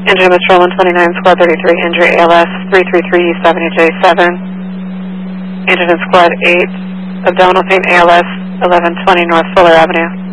Injured Patrol 129, Squad 33, injury ALS 333-70J7. Injured in Squad 8, abdominal pain ALS 1120 North Fuller Avenue.